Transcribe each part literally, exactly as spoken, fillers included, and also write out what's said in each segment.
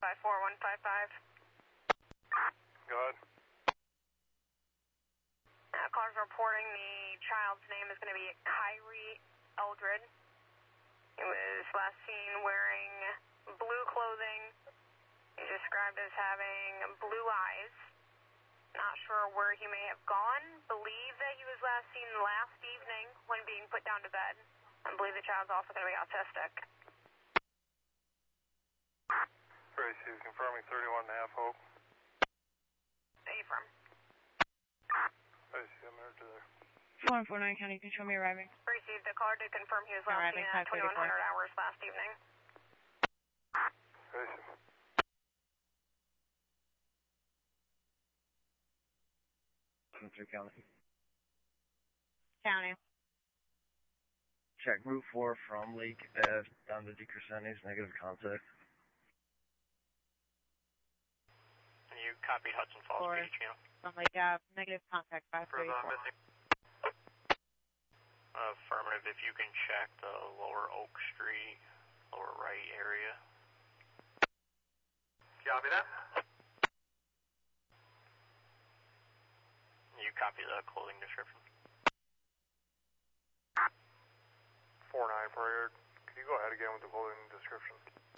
five four one five five. Go ahead. Uh, callers reporting the child's name is going to be Kyrie Eldred. He was last seen wearing blue clothing. He's described as having blue eyes. Not sure where he may have gone. Believe that he was last seen last evening when being put down to bed. I believe the child's also going to be autistic. Tracy is confirming thirty-one and a half Hope. Where are you from? Tracy, I'm there to there. four one four nine County, you can show me arriving. Received the caller did confirm he was last Arriving seen at twenty-one hundred hours last evening. Tracy. Central County. County. Check Route four from Lake F down to DeCrescentis, negative contact. And you copied Hudson Falls Four. P D channel. From Lake Ave, negative contact five thirty-four. Affirmative, if you can check the lower Oak Street, lower right area. Copy that. You copy the clothing description. four nine per yard. Can you go ahead again with the clothing description?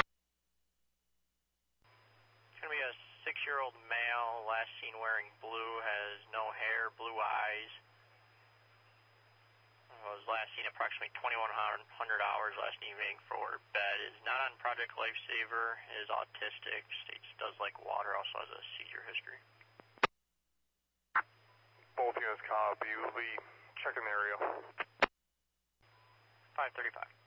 It's going to be a six-year-old male, last seen wearing blue, has no hair, blue eyes. Was last seen approximately twenty-one hundred hours last evening for bed. Is not on Project Lifesaver, is autistic, states does like water, also has a seizure history. Both units copy. We'll be checking the area. five thirty-five.